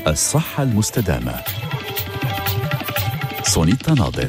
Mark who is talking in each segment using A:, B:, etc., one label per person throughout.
A: الصحة المستدامة. سونيتا ناظر.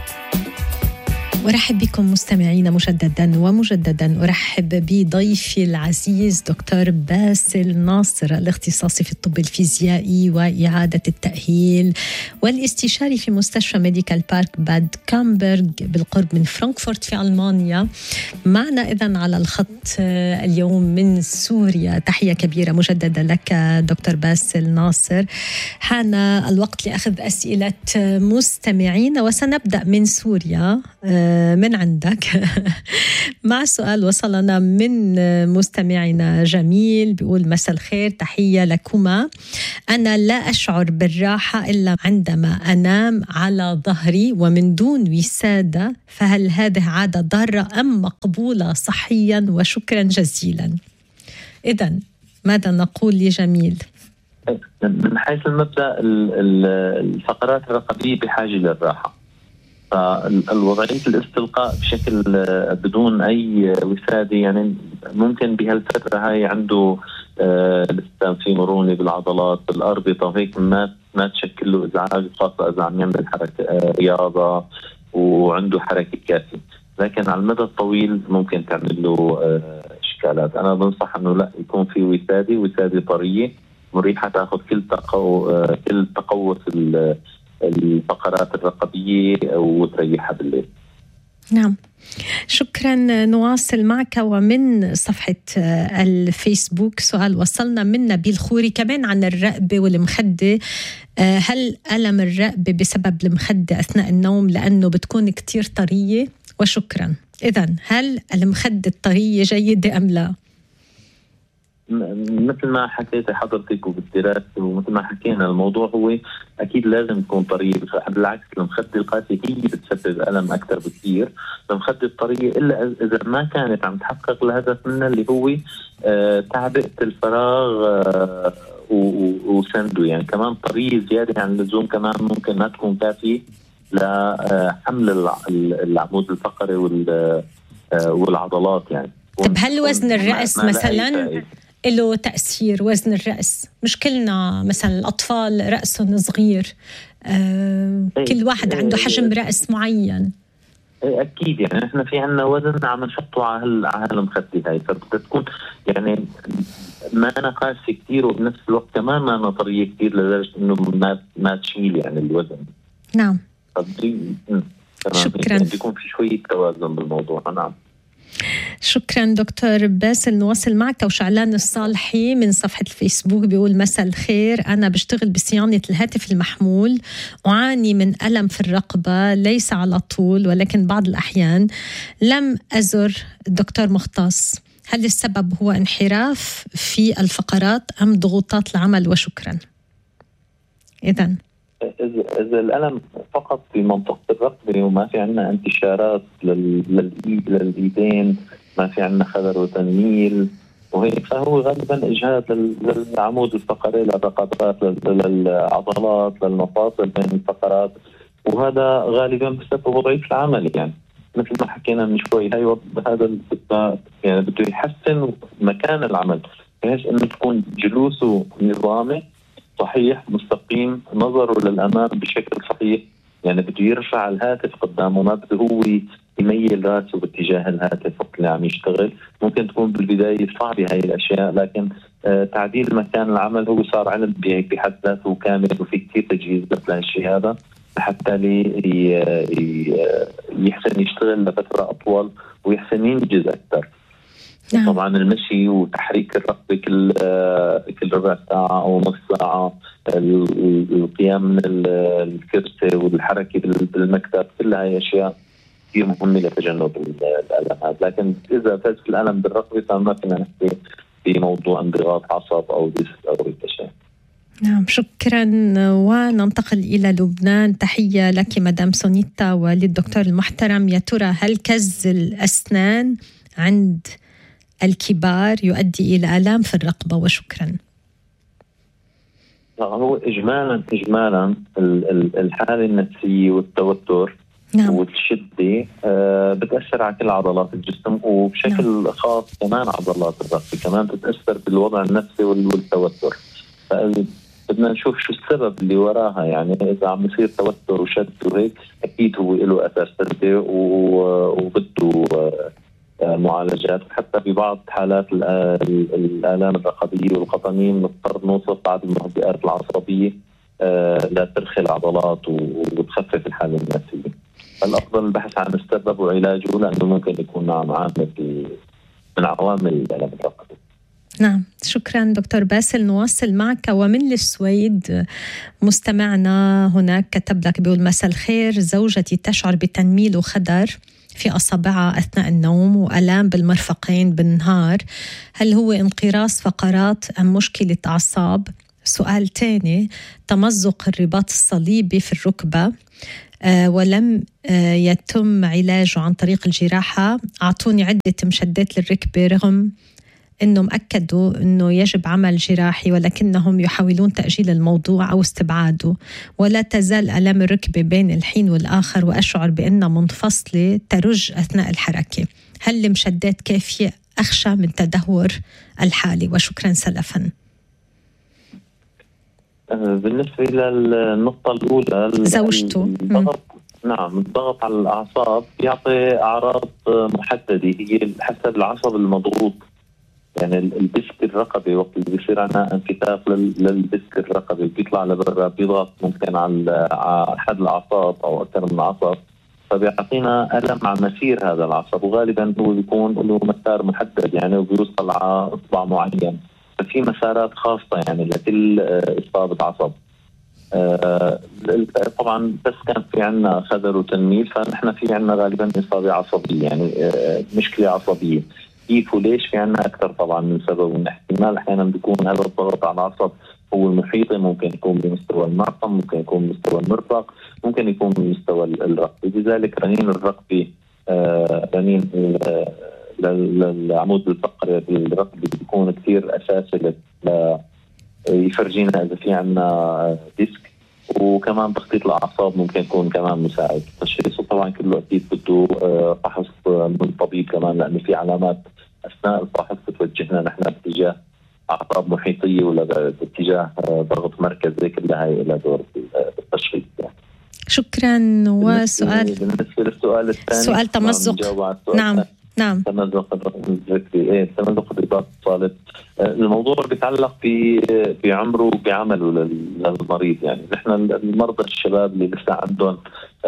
B: أرحب بكم مستمعين مجددا أرحب بضيفي العزيز دكتور باسل ناصر، الاختصاصي في الطب الفيزيائي وإعادة التأهيل والاستشاري في مستشفى ميديكال بارك باد كامبرغ بالقرب من فرانكفورت في ألمانيا. معنا إذن على الخط اليوم من سوريا. تحية كبيرة مجددا لك دكتور باسل ناصر. حان الوقت لأخذ أسئلة مستمعين وسنبدأ من سوريا من عندك مع سؤال وصلنا من مستمعنا جميل، بيقول: مساء الخير، تحية لكما. أنا لا أشعر بالراحة إلا عندما أنام على ظهري ومن دون وسادة، فهل هذه عادة ضارة أم مقبولة صحيا؟ وشكرا جزيلا. إذن ماذا نقول لجميل؟
C: من حيث المبدأ الفقرات الرقبية بحاجة للراحة، فالوضعية الاستلقاء بشكل بدون أي وسادة يعني ممكن بهالفترة هاي عنده لسه في مرونة بالعضلات بالأربطة، وهيك ما تشكل له إزعاج، خاصة إذا عم يعمل حركة رياضة وعنده حركة كافية. لكن على المدى الطويل ممكن تعمل له إشكالات. أنا بنصح إنه لا يكون في وسادة طرية مريحة، تأخذ كل تقوس الفقرات الرقبية وتريحها بالليل.
B: نعم، شكرا. نواصل معك ومن صفحة الفيسبوك سؤال وصلنا من نبيل خوري كمان عن الرقبة والمخدة. هل ألم الرقبة بسبب المخدة أثناء النوم لأنه بتكون كتير طرية؟ وشكرا. إذن هل المخدة الطرية جيدة أم لا؟
C: مثل ما حكيت حضرتك وبالدراسة ومثل ما حكينا، الموضوع هو أكيد لازم تكون طرية. بالعكس المخدة القاسية هي بتسبب ألم أكثر بكثير. المخدة الطرية إلا إذا ما كانت عم تحقق الهدف منها اللي هو تعبئة الفراغ وسنده. يعني كمان طرية زيادة عن اللزوم كمان ممكن ما تكون كافية لحمل العمود الفقري والعضلات. يعني
B: طب هل وزن الرأس مثلا له تأثير؟ وزن الرأس مش كلنا مثلا الأطفال رأسهم صغير، كل واحد عنده حجم رأس معين.
C: أكيد يعني إحنا في عنا وزن عم نحطه على المخدة هاي، فبدها تكون يعني ما نقاس كتير وبنفس الوقت كمان ما نطرية كتير لدرجة إنه ما تشيل يعني الوزن.
B: نعم. شكرا.
C: بيكون في شوية توازن بالموضوع. نعم.
B: شكرا دكتور باسل. نواصل معك. وشعلان الصالحي من صفحة الفيسبوك بيقول: مساء الخير، أنا بشتغل بصيانة الهاتف المحمول، أعاني من ألم في الرقبة ليس على طول ولكن بعض الأحيان. لم أزر دكتور مختص، هل السبب هو انحراف في الفقرات أم ضغوطات العمل؟ وشكرا. إذن
C: إذا الألم فقط في منطقة الرقبة وما في عنا انتشارات للإيدين، ما في عنا خدر وتنميل وهيك، فهو غالبا إجهاد للعمود الفقري، للرقبات، للعضلات، للمفاصل بين الفقرات، وهذا غالبا بسبب وضعية العمل. يعني مثل ما حكينا من شوي، هذا يعني بده يحسن مكان العمل بحيث إنه تكون جلوسه نظامي صحيح مستقيم، نظره للأمام بشكل صحيح. يعني بده يرفع الهاتف قدامه، ما بده هو يميل راسه باتجاه الهاتف وقت اللي عم يشتغل. ممكن تكون بالبداية صعبة هاي الأشياء، لكن تعديل مكان العمل هو صار علم بحد ذاته كامل، وفي كثير تجهيزات لهالشيء هذا لحتى يحسن يشتغل لفترة أطول ويحسن ينجز أكثر. نعم. طبعا المشي وتحريك الرقبة كل ربع ساعة أو نص ساعة، القيام من الكرسي والحركة بالمكتب، كل هاي أشياء كثير مهمة لتجنب الألم هذا. لكن إذا فاز الألم بالرقبة فما فينا نحكي في موضوع انضغاط عصب أو ديسك أو شيء.
B: نعم، شكرا. وننتقل إلى لبنان. تحية لك مدام سونيتا وللدكتور المحترم. يا ترى هل كز الأسنان عند الكبار يؤدي إلى آلام في الرقبة؟ وشكرا.
C: هو إجمالا الحالة النفسية والتوتر
B: نعم.
C: والشدة بتأثر على كل عضلات الجسم، وبشكل نعم. خاص كمان عضلات الرقبة كمان تتأثر بالوضع النفسي والتوتر. بدنا نشوف شو السبب اللي وراها. يعني إذا عم يصير توتر وشد وهيك أكيد هو له أثر سلبي وبده معالجات. حتى ببعض حالات الآلام الرقبية والقطنية نضطر نوصف بعض المهدئات العصبية لا ترخي العضلات وتخفف الحالة النفسية. الأفضل البحث عن السبب وعلاجه، لأنه ممكن يكون عامل من عوامل الآلام الرقبية.
B: نعم، شكرا دكتور باسل. نواصل معك ومن السويد مستمعنا هناك كتب لك بيقول: مساء الخير، زوجتي تشعر بتنميل وخدر في أصابعها أثناء النوم وألام بالمرفقين بالنهار، هل هو انقراص فقرات أم مشكلة أعصاب؟ سؤال تاني: تمزق الرباط الصليبي في الركبة ولم يتم علاجه عن طريق الجراحة، أعطوني عدة مشدات للركبة رغم أنهم أكدوا أنه يجب عمل جراحي، ولكنهم يحاولون تأجيل الموضوع أو استبعاده، ولا تزال ألام الركبة بين الحين والآخر وأشعر بأنها منفصلة ترج أثناء الحركة. هل المشدات كافية؟ أخشى من تدهور الحالة، وشكرا سلفا.
C: بالنسبة للنقطة الأولى
B: زوجته
C: نعم، الضغط على الأعصاب يعطي أعراض محددة هي حسب العصب المضغوط. يعني الديسك الرقبي وقت اللي بيصير عنا انفتاح للديسك الرقبي بيطلع لبرا، بيضغط ممكن على أحد الأعصاب أو أكثر من عصب، فبيعطينا ألم على مسير هذا العصب، وغالبا هو بيكون له مسار محدد يعني وبيوصل على إصبع معين. ففي مسارات خاصة يعني لكل إصابة عصب. طبعا بس كان في عنا خدر وتنميل، فنحن في عنا غالبا إصابة عصبية يعني مشكلة عصبية. كيف وليش؟ في عنا أكثر طبعا من سبب، ومن احتمال أحيانا بيكون هذا الضغط على العصب هو المحيطي، ممكن يكون بمستوى المعصم، ممكن يكون بمستوى المرفق، ممكن يكون بمستوى الرقبة. لذلك رنين الرقبة رنين للعمود الفقري الرقبي بيكون كثير أساسي يفرجينا إذا في عنا ديسك. وكمان تخطيط الأعصاب ممكن يكون كمان مساعد تشخيصه. طبعا كله أكيد بده فحص من الطبيب كمان، لأنه في علامات أثناء الفحص بتوجهنا نحن باتجاه أعصاب محيطية ولا باتجاه ضغط مركزي، كلها هي إلى دور التشخيص يعني.
B: شكرا. وسؤال
C: بالنسبة للسؤال الثاني،
B: سؤال تمزق. نعم
C: تمزق تمزق الرباط الصليبي. الموضوع بيتعلق بعمره وبعمله للمريض. يعني نحن المرضى الشباب اللي لسه عندهم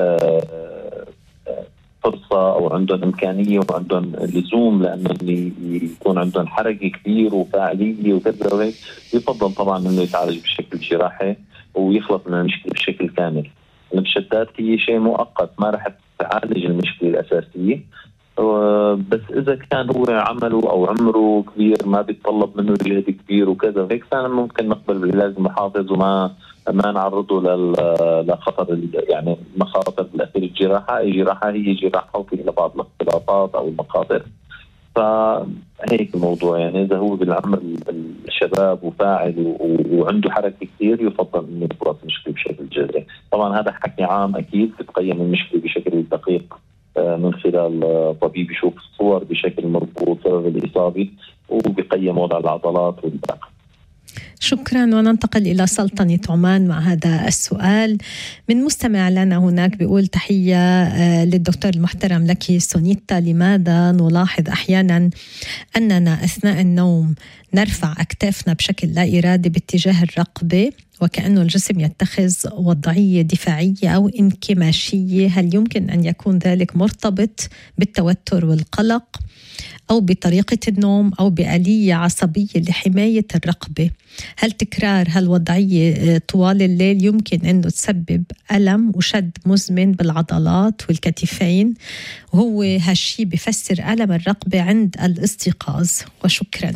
C: فرصة أو عندهم إمكانية وعندهم لزوم لأنه يكون عندهم حركة كبير وفاعلية وكذا وهيك، يفضل طبعا إنه يتعالج بشكل جراحي ويخلص من المشكلة بشكل كامل. المشدات هي شيء مؤقت ما رح تعالج المشكلة الأساسية، بس إذا كان هو عمله أو عمره كبير ما بيتطلب منه جهد كبير وكذا وهيك، فأنا ممكن نقبل بالعلاج المحافظ وما نعرضه لخطر يعني مخاطر بالأخير. الجراحة هي جراحة وفي بعض الاختلاطات أو المخاطر. فهيك الموضوع يعني إذا هو بالعمر الشباب وفاعل وعنده حركة كثير يفضل إنه يخلص المشكلة بشكل جذري. طبعا هذا حكي عام، أكيد تتقيم المشكلة بشكل دقيق من خلال طبيب يشوف الصور بشكل مربوط سبب الإصابة وبيقيم وضع العضلات والباقي.
B: شكرا. وننتقل إلى سلطنة عمان مع هذا السؤال من مستمع لنا هناك بيقول: تحية للدكتور المحترم لك سونيتا، لماذا نلاحظ أحيانا أننا أثناء النوم نرفع أكتافنا بشكل لا إرادي باتجاه الرقبة وكأنه الجسم يتخذ وضعية دفاعية أو انكماشية؟ هل يمكن أن يكون ذلك مرتبط بالتوتر والقلق أو بطريقة النوم أو بآلية عصبية لحماية الرقبة؟ هل تكرار هالوضعية طوال الليل يمكن أنه تسبب ألم وشد مزمن بالعضلات والكتفين؟ وهو هالشي بفسر ألم الرقبة عند الاستيقاظ. وشكرا.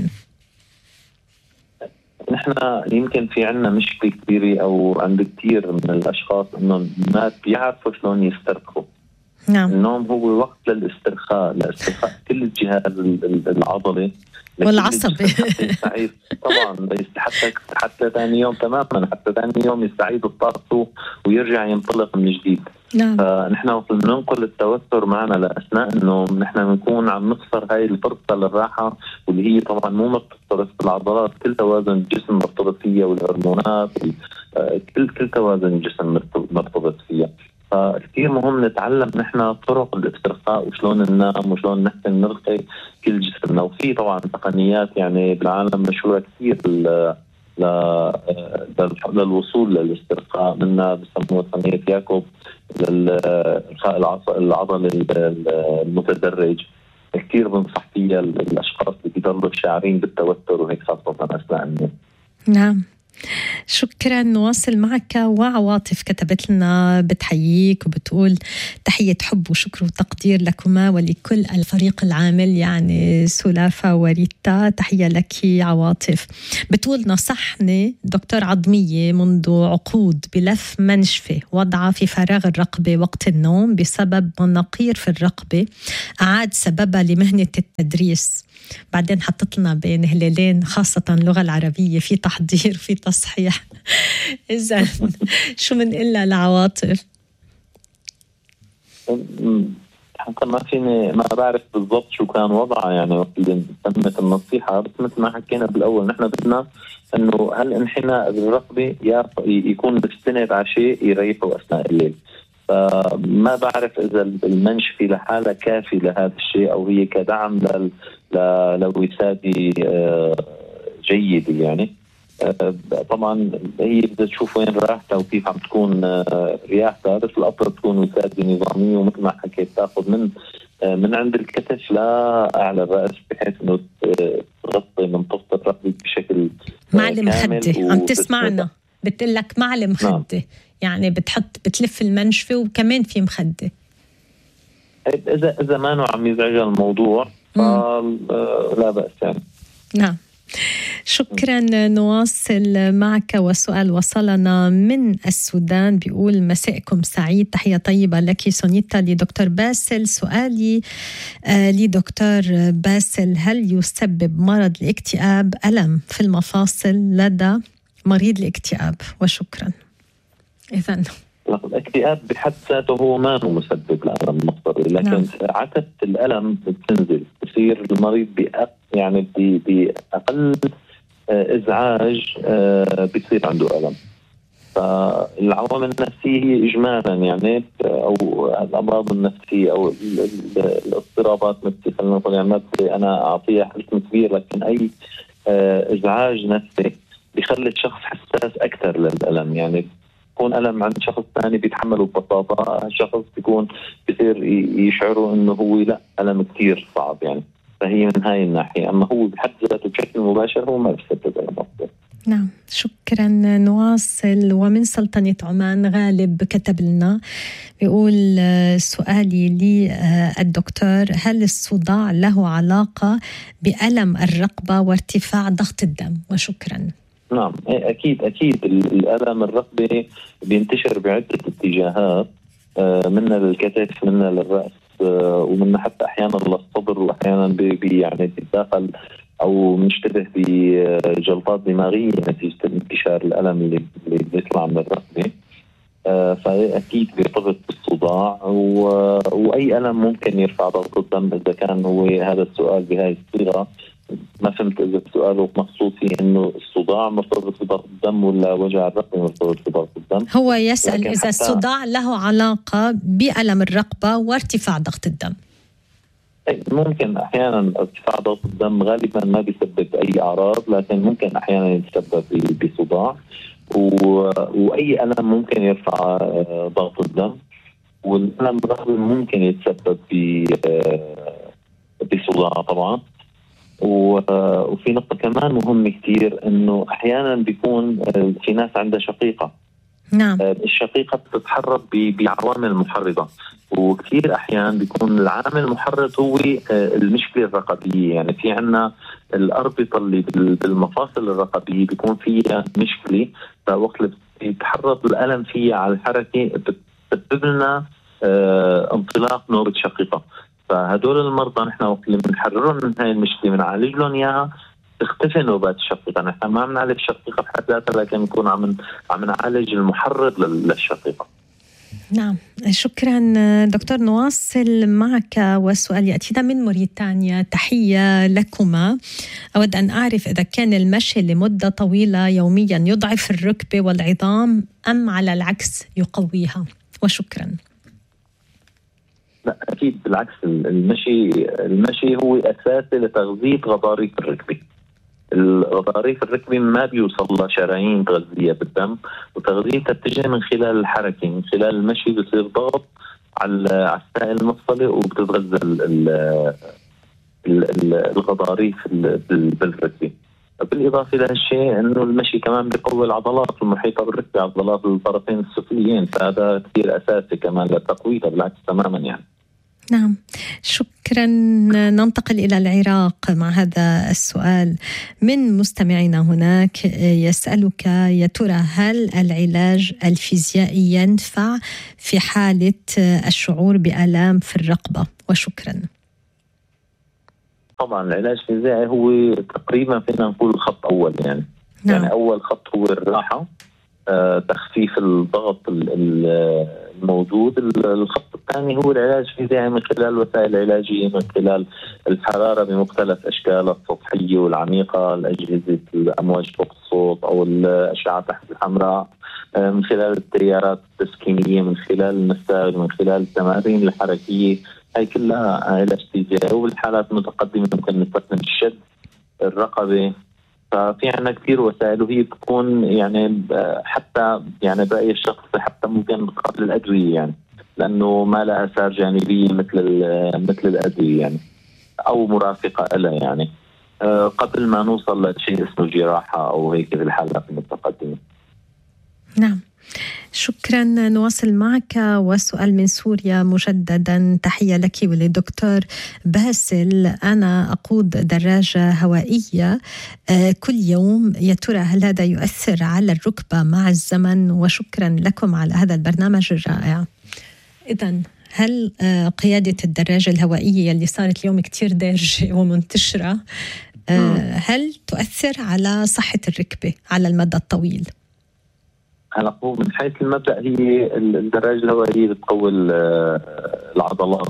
C: نحن يمكن في عنا مشكلة كبيرة أو عند كثير من الأشخاص إنه ما بيعرفوا شلون يسترخوا.
B: نعم.
C: النوم هو وقت لاسترخاء كل الجهاز العضلي
B: والعصبي
C: يستعيد طبعا حتى ثاني يوم تماما، حتى ثاني يوم يستعيد طاقته ويرجع ينطلق من جديد.
B: نعم.
C: فنحن بننقل التوتر معنا لأثناء النوم، نحن بنكون عم نخسر هاي الفرصة للراحة، واللي هي طبعا مو مرتبطة بالعضلات، كل توازن الجسم مرتبط فيها، والهرمونات كل توازن الجسم مرتبط فيها. فكثير مهم نتعلم نحن طرق الاسترخاء وشلون ننام وشلون نحسن نرخي كل جسمنا. وفي طبعا تقنيات يعني بالعالم مشهورة كثير للوصول للاسترخاء، منها بسموها تقنية ياكوب للإرخاء العضلي المتدرج. كثير بنصح فيها الأشخاص اللي بيضلوا شاعرين بالتوتر وهيك، خاصة أثناء النوم.
B: نعم، شكرا. نواصل معك. وعواطف كتبت لنا بتحييك وبتقول تحية حب وشكر وتقدير لكما ولكل الفريق العامل، يعني سلافة وريتا. تحية لك عواطف. بتقول نصحني دكتور عظمية منذ عقود بلف منشفة وضعها في فراغ الرقبة وقت النوم بسبب مناقير في الرقبة، أعاد سببها لمهنة التدريس. بعدين حطت لنا بين هلالين، خاصة اللغة العربية في تحضير في تصحيح. إذن شو منقلها لعواطف؟
C: حتى ما بعرف بالضبط شو كان وضعها يعني وقت اللي تمت النصيحة، بس مثل ما حكينا بالأول نحن بدنا إنه هل انحناء الرقبة يكون مستند على شيء يريحه أثناء الليل. فما بعرف إذا المنشفي لحالة كافي لهذا الشيء أو هي كدعم لوسادة جيدة يعني. طبعا هي بدها تشوف وين راحتها وكيف عم تكون رياحتها، بس الأفضل تكون وسادة نظامية، ومثل ما حكيت تاخذ من عند الكتف لأعلى الرأس، بحيث إنه تغطي منطقة الرقبة بشكل
B: معلم خدة. عم تسمعنا بتقول لك معلم خدة، يعني بتلف المنشفة وكمان في مخدة.
C: إذا ما عم يزعج الموضوع لا بأس يعني.
B: نعم، شكرا. نواصل معك. وسؤال وصلنا من السودان بيقول مساءكم سعيد، تحية طيبة لك سونيتا لدكتور باسل. سؤالي لدكتور باسل، هل يسبب مرض الاكتئاب ألم في المفاصل لدى مريض الاكتئاب؟ وشكرا. إذن
C: الاكتئاب بحد ذاته هو ما هو مسبب لألم مفصلي، لكن عتبة الألم بتنزل، بصير المريض يعني بأقل إزعاج بيصير عنده ألم. فالعوامل النفسية هي إجمالا يعني أو الأمراض النفسية أو الاضطرابات النفسية، خلينا نقول يعني ما بدي أنا أعطيها حجم كبير، لكن أي إزعاج نفسي بيخلي الشخص حساس أكثر للألم. يعني يكون ألم عند شخص ثاني بيتحمله ببساطة، شخص بيكون بيصير يشعره إنه هو لا ألم كتير صعب يعني. فهي من هاي الناحية، أما هو بحد ذاته بشكل مباشر هو ما بيسبب ألم أصلا.
B: نعم، شكرا. نواصل. ومن سلطنة عمان غالب كتب لنا بيقول سؤالي للدكتور، هل الصداع له علاقة بألم الرقبة وارتفاع ضغط الدم؟ وشكرا.
C: نعم أكيد الألم الرقبة بينتشر بعدة اتجاهات، منها للكتف، منها للرأس، ومنها حتى أحيانا للصدر، وأحيانا يعني بيتداخل أو مشتبه بجلطات دماغية نتيجة انتشار الألم اللي بيطلع من الرقبة. فأكيد بيرتبط بالصداع، وأي ألم ممكن يرفع ضغط الدم. إذا كان هو هذا السؤال بهذه الصيغة، ما فهمت إذا السؤال مقصود فيه إنه الصداع مرتبط بضغط الدم ولا وجع الرقبة مرتبط بضغط الدم.
B: هو يسأل إذا الصداع له علاقة بألم الرقبة وارتفاع ضغط الدم.
C: ممكن أحيانا ارتفاع ضغط الدم غالبا ما بيسبب أي أعراض، لكن ممكن أحيانا يتسبب بصداع، وأي ألم ممكن يرفع ضغط الدم، والألم الرقبي ممكن يتسبب بصداع طبعا. وفي نقطة كمان مهمة كتير، إنه أحيانا بيكون في ناس عندها شقيقة.
B: نعم.
C: الشقيقة بتتحرك بعوامل محرضة، وكثير أحيان بيكون العامل المحرض هو المشكلة الرقبية. يعني في عنا الأربطة اللي بالمفاصل الرقبية بيكون فيها مشكلة، فوقت اللي بيتحرض الألم فيها على الحركة بتسبب لنا انطلاق نوبة شقيقة. فهدول المرضى نحن وقت اللي بنحررهم من هاي المشكلة بنعالج لهم إياها تختفي نوبات الشقيقة. نحن ما بنعالج الشقيقة بحد ذاتها، لكن نكون عم نعالج المحرض للشقيقة.
B: نعم، شكرا دكتور. نواصل معك والسؤال يأتينا من موريتانيا. تحية لكما. أود أن أعرف إذا كان المشي لمدة طويلة يوميا يضعف الركبة والعظام أم على العكس يقويها؟ وشكرا.
C: لا اكيد بالعكس، المشي هو اساسي لتغذيه غضاريف الركبه. الغضاريف الركبه ما بيوصل لها شرايين تغذيه بالدم، وتغذيتها بتجي من خلال الحركه، من خلال المشي بصير ضغط على السائل المفصلي وبتتغذى الغضاريف بالركبه. بالاضافه لهالشيء انه المشي كمان بيقوي العضلات المحيطه بالركبه، عضلات الطرفين السفليين، فهذا كثير اساسي كمان لتقويتها بالعكس تماما يعني.
B: نعم، شكرا. ننتقل إلى العراق مع هذا السؤال من مستمعنا هناك. يسألك يا ترى هل العلاج الفيزيائي ينفع في حالة الشعور بآلام في الرقبة؟ وشكرا.
C: طبعا العلاج الفيزيائي هو تقريبا فينا نقول خط أول يعني. نعم. يعني أول خط هو الراحة، تخفيف الضغط الموجود. الخط الثاني هو العلاج الفيزيائي من خلال وسائل علاجية، من خلال الحرارة بمختلف أشكالها السطحية والعميقة، الأجهزة الأمواج فوق الصوت أو الأشعة تحت الحمراء، من خلال التيارات التسكينية، من خلال المساج، من خلال التمارين الحركية. هاي كلها علاج فيزيائي. وبالحالات المتقدمة ممكن نستخدم الشد، الرقبة. ففي عنا كثير وسائل، وهي بتكون يعني حتى يعني برأي الشخص حتى ممكن قبل الأدوية يعني، لأنه ما لها آثار جانبية مثل الأدوية يعني، أو مرافقة لها يعني، قبل ما نوصل لشيء اسمه جراحة أو هيك في الحالات المتقدمة.
B: نعم، شكرا. نواصل معك وسؤال من سوريا مجددا. تحية لك ولدكتور باسل. أنا أقود دراجة هوائية كل يوم، يا ترى هل هذا يؤثر على الركبة مع الزمن؟ وشكرا لكم على هذا البرنامج الرائع. إذن هل قيادة الدراجة الهوائية اللي صارت اليوم كتير دارجة ومنتشرة هل تؤثر على صحة الركبة على المدى الطويل؟
C: هلا، هو من حيث المبدأ هي الدراجة الهوائية بتقوي العضلات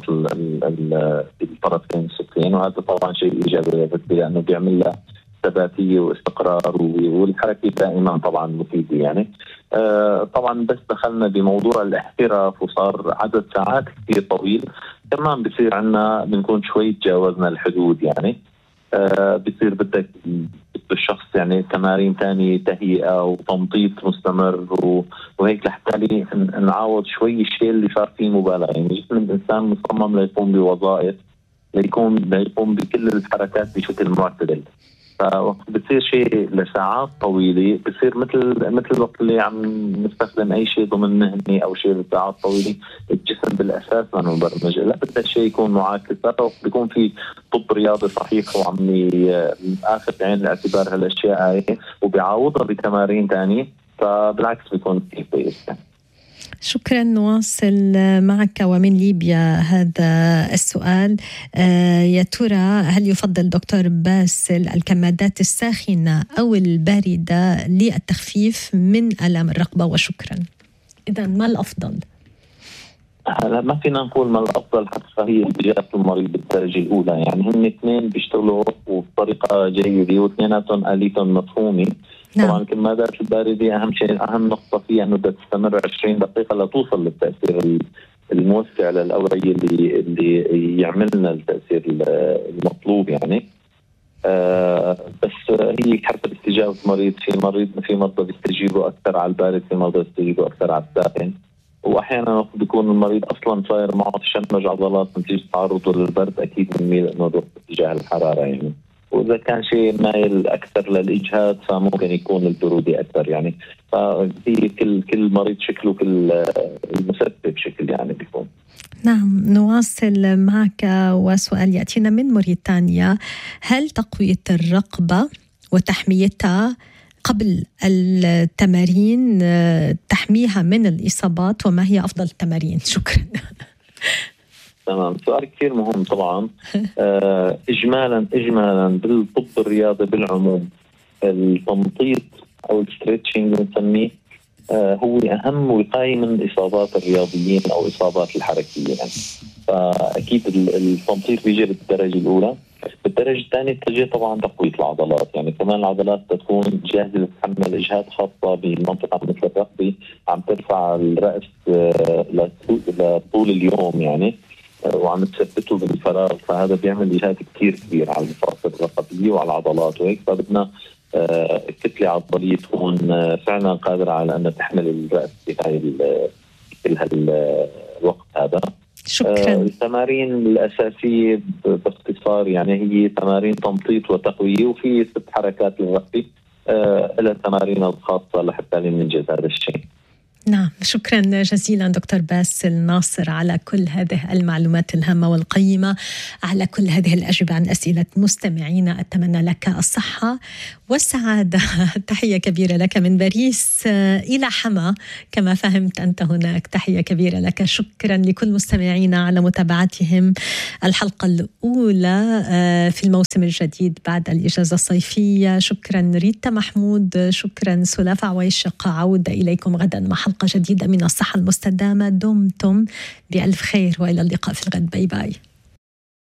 C: الطرفين السفليين، وهذا طبعا شيء إيجابي لأنه بيعمل لها ثباتية واستقرار، والحركة دائما طبعا مفيدة يعني. طبعا بس دخلنا بموضوع الاحتراف وصار عدد ساعات كثير طويل، كمان بصير عنا بنكون شوي تجاوزنا الحدود يعني. بصير بدك الشخص يعني تمارين ثانية، تهيئة وتمطيط مستمر وهيك لحتى نعوض شوي الشيء اللي صار فيه مبالغة يعني. جسم الإنسان مصمم ليقوم بوظائف، ليقوم بكل الحركات بشكل معتدل. فبتصير شيء لساعات طويلة، بصير مثل الوقت اللي عم نستخدم أي شيء ضمن مهني أو شيء لساعات طويلة. الجسم بالأساس ما مبرمج، لا بدأ الشيء يكون معاكس، بيكون في طب رياضي صحيح وعم آخذ بعين الاعتبار هالأشياء هاي وبيعوضها بتمارين تانية، فبالعكس بيكون كثير كويس.
B: شكرا. نواصل معك ومن ليبيا هذا السؤال. يا ترى هل يفضل دكتور باسل الكمادات الساخنة أو الباردة للتخفيف من آلام الرقبة؟ وشكرا. إذا ما الأفضل؟
C: هلا ما فينا نقول ما الافضل، حتى هي استجابه المريض بالدرجه الاولى يعني. هم اثنين بيشتغلوا وبطريقه جيده واثنيناتهم اليتهم مفهومه. نعم. طبعا الكمادات البارده اهم شيء، اهم نقطه فيها انه بدها تستمر 20 دقيقه لتوصل للتاثير الموسع للاوعيه اللي يعمل لنا التاثير المطلوب يعني. بس هي حسب استجابه المريض. في مرضى بيستجيبوا اكثر على البارد، في مرضى بيستجيبوا اكثر على الساخن، واحيانا بيكون المريض اصلا صاير معه تشنج عضلات نتيجه تعرضه للبرد، اكيد بنميل انه نروح باتجاه الحراره يعني. واذا كان شيء مايل اكثر للاجهاد فممكن يكون البروده اكثر يعني. فهي كل مريض شكله، كل المسبب شكل يعني بيكون.
B: نعم، نواصل معك وسؤال يأتينا من موريتانيا. هل تقوية الرقبة وتحميتها قبل التمارين تحميها من الإصابات، وما هي أفضل التمارين؟ شكرا.
C: تمام، سؤال كثير مهم طبعا. إجمالا بالطب الرياضي بالعموم، التمطيط أو الستريتشنج بنسميه هو أهم وقاية من إصابات الرياضيين أو إصابات الحركيين. فأكيد التنطيط بيجي بالدرجة الأولى. بالدرجة الثانية تجي طبعا تقوية العضلات، يعني كمان العضلات تكون جاهزة تتحمل إجهاد، خاصة بمنطقة مثل الرقبة عم ترفع الرأس لطول اليوم يعني، وعم تثبته بالفراغ، فهذا بيعمل إجهاد كثير كبير على المفاصل الرقبية وعلى العضلات، وهيك فبدنا كتلة عضلية تكون فعلا قادرة على أن تحمل الرأس في الوقت هذا.
B: شكرا.
C: التمارين الأساسية باختصار يعني هي تمارين تمطيط وتقوية، وفي 6 حركات للرقبة إلى التمارين الخاصة لحتى ننجز هذا الشيء.
B: نعم، شكرا جزيلا دكتور باسل ناصر على كل هذه المعلومات الهامة والقيمة، على كل هذه الأجوبة عن أسئلة مستمعينا. أتمنى لك الصحة والسعادة. تحية كبيرة لك من باريس إلى حما، كما فهمت أنت هناك. تحية كبيرة لك. شكرا لكل مستمعينا على متابعتهم الحلقة الأولى في الموسم الجديد بعد الإجازة الصيفية. شكرا ريتا محمود، شكرا سلافة عويشق. عودة إليكم غدا مع حلقة جديدة من الصحة المستدامة. دمتم بألف خير وإلى اللقاء في الغد. باي باي.